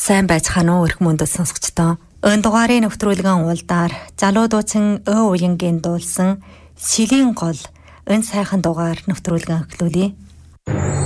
Сайн байцгаана уу эрх мөндөд сонсогчдоо. Өн дугаарын нэвтрүүлгэн уулдаар залуу дуучин Өө Уянгийн дуулсан Шилийн гол өн сайхан дугаар нэвтрүүлгэн эхлүүлье.